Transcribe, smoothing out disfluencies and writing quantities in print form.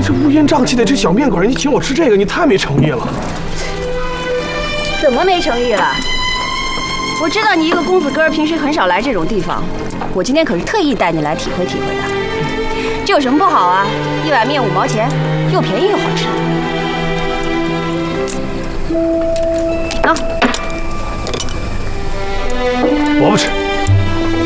这乌烟瘴气的这小面馆，你请我吃这个，你太没诚意了。 怎么没诚意了？我知道你一个公子哥平时很少来这种地方，我今天可是特意带你来体会体会的。这有什么不好啊？一碗面5毛钱，又便宜又好吃。